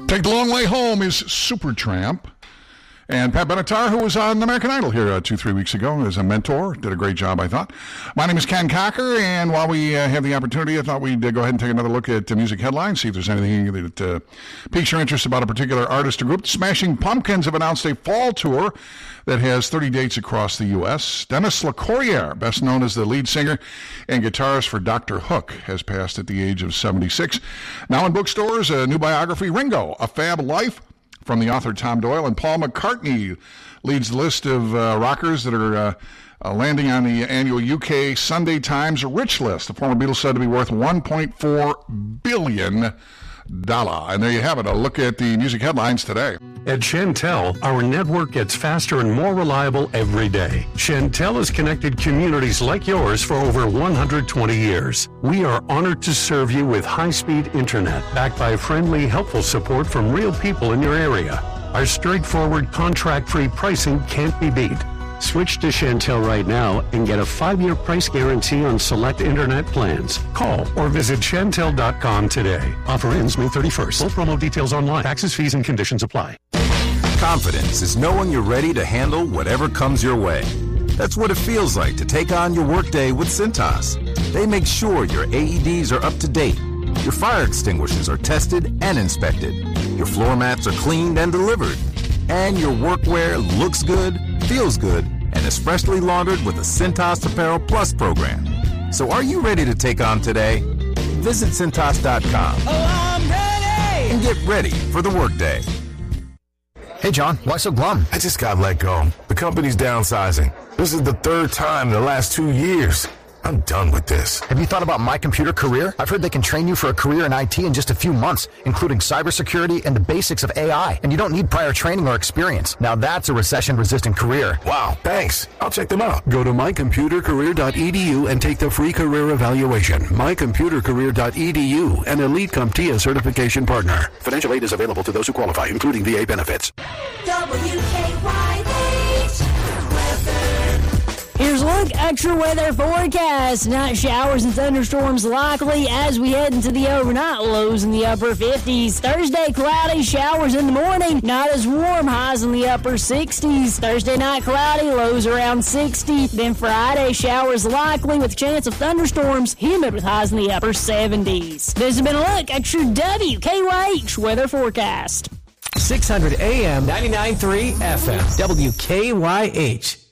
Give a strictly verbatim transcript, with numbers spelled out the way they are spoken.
Take the Long Way Home is Supertramp. And Pat Benatar, who was on American Idol here uh, two, three weeks ago as a mentor, did a great job, I thought. My name is Ken Cocker, and while we uh, have the opportunity, I thought we'd uh, go ahead and take another look at uh, music headlines, see if there's anything that uh, piques your interest about a particular artist or group. The Smashing Pumpkins have announced a fall tour that has thirty dates across the U S Dennis LeCourrier, best known as the lead singer and guitarist for Doctor Hook, has passed at the age of seventy-six. Now in bookstores, a new biography, Ringo, A Fab Life, from the author Tom Doyle, and Paul McCartney leads the list of uh, rockers that are uh, uh, landing on the annual U K Sunday Times Rich List. The former Beatles said to be worth one point four billion dollars. And there you have it, a look at the music headlines today. At Chantel, our network gets faster and more reliable every day. Chantel has connected communities like yours for over one hundred twenty years. We are honored to serve you with high-speed internet, backed by friendly, helpful support from real people in your area. Our straightforward, contract-free pricing can't be beat. Switch to Chantel right now and get a five-year price guarantee on select internet plans. Call or visit Chantel dot com today. Offer ends May thirty-first. Full promo details online. Taxes, fees, and conditions apply. Confidence is knowing you're ready to handle whatever comes your way. That's what it feels like to take on your workday with Cintas. They make sure your A E Ds are up to date, your fire extinguishers are tested and inspected, your floor mats are cleaned and delivered, and your workwear looks good, feels good, and is freshly laundered with a Cintas Apparel Plus program. So are you ready to take on today? Visit Cintas dot com. Oh, I'm ready! And get ready for the workday. Hey, John, why so glum? I just got let go. The company's downsizing. This is the third time in the last two years. I'm done with this. Have you thought about My Computer Career? I've heard they can train you for a career in I T in just a few months, including cybersecurity and the basics of A I. And you don't need prior training or experience. Now that's a recession-resistant career. Wow, thanks. I'll check them out. Go to my computer career dot e d u and take the free career evaluation. my computer career dot e d u, an Elite CompTIA certification partner. Financial aid is available to those who qualify, including V A benefits. W K Y H Here's a look at your weather forecast. Night showers and thunderstorms likely as we head into the overnight. Lows in the upper fifties. Thursday, cloudy, showers in the morning. Not as warm, highs in the upper sixties. Thursday night, cloudy, lows around sixty. Then Friday, showers likely with chance of thunderstorms. Humid with highs in the upper seventies. This has been a look at your W K Y H weather forecast. six hundred A M, ninety-nine point three F M, W K Y H.